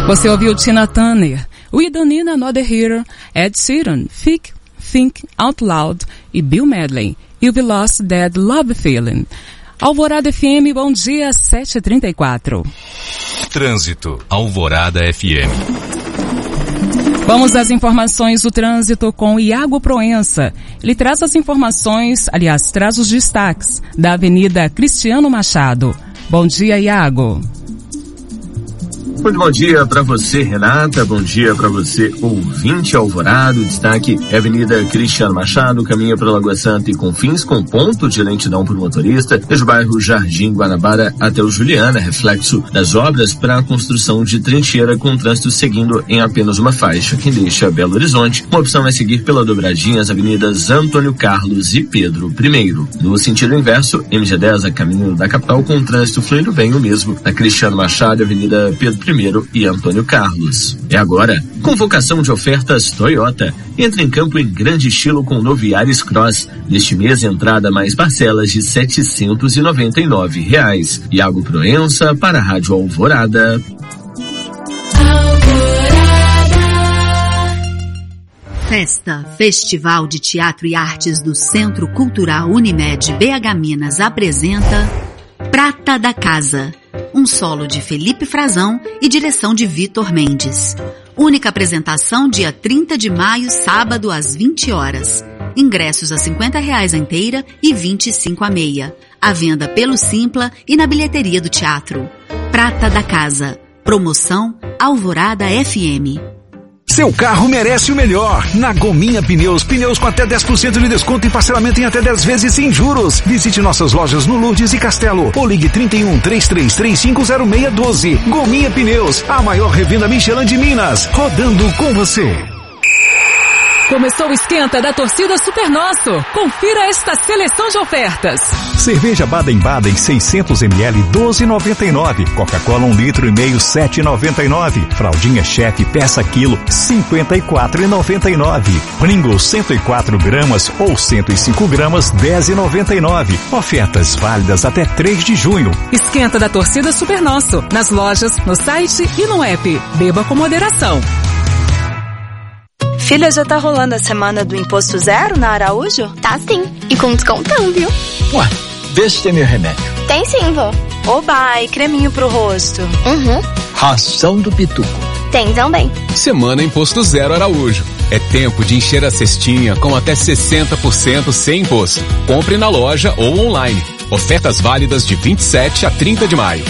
Você ouviu Tina Turner, We Don't Need Another Hero, Ed Sheeran, Think Out Loud e Bill Medley, You've Lost That Love Feeling. Alvorada FM, bom dia, 7h34. Trânsito, Alvorada FM. Vamos às informações do trânsito com Iago Proença. Ele traz as informações, traz os destaques da Avenida Cristiano Machado. Bom dia, Iago. Muito bom dia para você, Renata. Bom dia para você, ouvinte Alvorada. O destaque é a Avenida Cristiano Machado, caminha para Lagoa Santa e Confins, com ponto de lentidão por motorista, desde o bairro Jardim Guanabara até o Juliana, reflexo das obras para a construção de trincheira, com trânsito seguindo em apenas uma faixa, que deixa Belo Horizonte. Uma opção é seguir pela dobradinha as avenidas Antônio Carlos e Pedro I. No sentido inverso, MG10 a caminho da capital, com trânsito fluindo bem, o mesmo na Cristiano Machado, Avenida Pedro I e Antônio Carlos. É agora, convocação de ofertas Toyota. Entra em campo em grande estilo com o novo Yaris Cross. Neste mês, entrada mais parcelas de R$799. Iago Proença para a Rádio Alvorada. Festival de Teatro e Artes do Centro Cultural Unimed BH Minas apresenta Prata da Casa, um solo de Felipe Frazão e direção de Vitor Mendes. Única apresentação dia 30 de maio, sábado às 20 horas. Ingressos a R$50 a inteira e 25 a meia. À venda pelo Simpla e na bilheteria do teatro. Prata da Casa. Promoção Alvorada FM. Seu carro merece o melhor. Na Gominha Pneus, pneus com até 10% de desconto e parcelamento em até 10 vezes sem juros. Visite nossas lojas no Lourdes e Castelo ou ligue 31-3335-0612. Gominha Pneus, a maior revenda Michelin de Minas, rodando com você. Começou o esquenta da torcida Super Nosso. Confira esta seleção de ofertas. Cerveja Baden-Baden 600 ml 12,99. Coca-Cola 1,5 litro 7,99. Fraldinha Chefe peça quilo 54,99. Pringles 104 gramas ou 105 gramas 10,99. Ofertas válidas até 3 de junho. Esquenta da torcida Super Nosso. Nas lojas, no site e no app. Beba com moderação. Filha, já tá rolando a semana do Imposto Zero na Araújo? Tá sim, e com descontão, viu? Ué, vê se tem meu remédio. Tem sim, vô. Oba, e creminho pro rosto? Ração do Pituco. Tem também. Semana Imposto Zero Araújo. É tempo de encher a cestinha com até 60% sem imposto. Compre na loja ou online. Ofertas válidas de 27 a 30 de maio.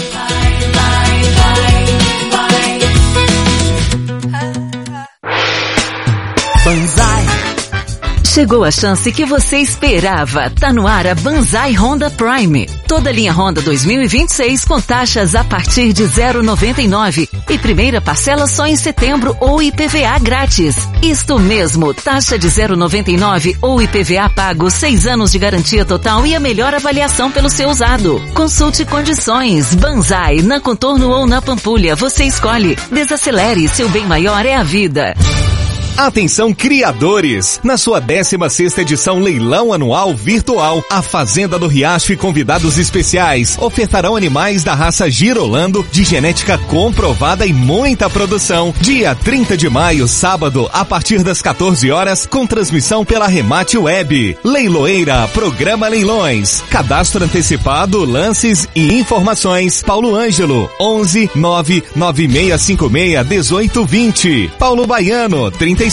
Banzai. Chegou a chance que você esperava. Tá no ar a Banzai Honda Prime. Toda linha Honda 2026 com taxas a partir de 0,99 e primeira parcela só em setembro ou IPVA grátis. Isto mesmo, taxa de 0,99 ou IPVA pago, 6 anos de garantia total e a melhor avaliação pelo seu usado. Consulte condições. Banzai, na Contorno ou na Pampulha, você escolhe. Desacelere, seu bem maior é a vida. Atenção criadores! Na sua 16ª edição Leilão Anual Virtual, a Fazenda do Riacho e convidados especiais ofertarão animais da raça Girolando, de genética comprovada e muita produção. Dia 30 de maio, sábado, a partir das 14 horas, com transmissão pela Remate Web. Leiloeira, Programa Leilões. Cadastro antecipado, lances e informações. Paulo Ângelo, 11 99656 1820. Paulo Baiano, 37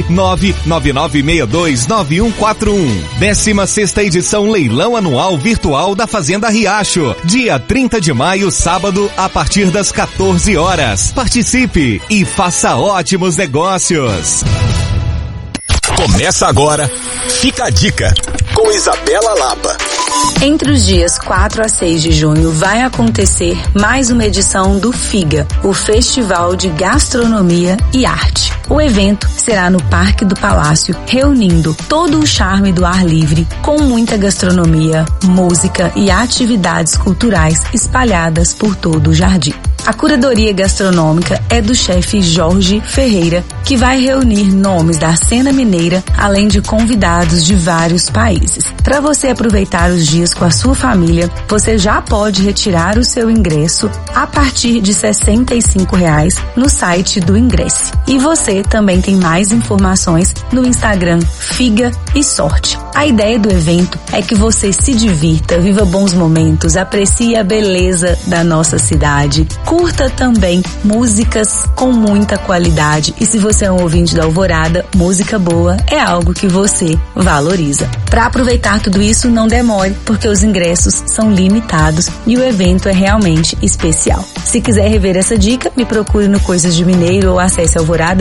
99962 9141. 16ª edição Leilão Anual Virtual da Fazenda Riacho. Dia 30 de maio, sábado, a partir das 14 horas. Participe e faça ótimos negócios. Começa agora, Fica a Dica, com Isabela Lapa. Entre os dias 4 a 6 de junho vai acontecer mais uma edição do FIGA, o Festival de Gastronomia e Arte. O evento será no Parque do Palácio, reunindo todo o charme do ar livre, com muita gastronomia, música e atividades culturais espalhadas por todo o jardim. A curadoria gastronômica é do chefe Jorge Ferreira, que vai reunir nomes da cena mineira, além de convidados de vários países. Para você aproveitar os dias com a sua família, você já pode retirar o seu ingresso a partir de R$ 65 no site do Ingresse. E você também tem mais informações no Instagram Figa e Sorte. A ideia do evento é que você se divirta, viva bons momentos, aprecie a beleza da nossa cidade, curta também músicas com muita qualidade. E se você é um ouvinte da Alvorada, música boa é algo que você valoriza. Para aproveitar tudo isso, não demore, porque os ingressos são limitados e o evento é realmente especial. Se quiser rever essa dica, me procure no Coisas de Mineiro ou acesse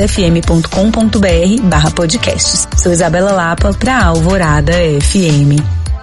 alvoradafm.com.br/podcasts. Sou Isabela Lapa para Alvorada FM.